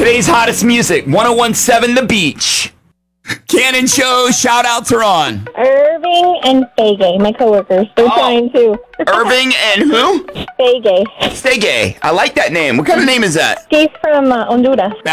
Today's hottest music, 1017 The Beach. Cannon Show, shout outs are on. Irving and Fege, my coworkers. They're trying too. Irving and who? Fege. Stay Gay. I like that name. What kind of name is that? He's from Honduras.